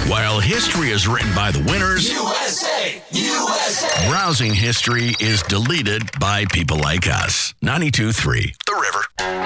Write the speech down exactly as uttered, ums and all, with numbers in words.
While history is written by the winners, U S A! U S A! browsing history is deleted by people like us. ninety-two point three The River.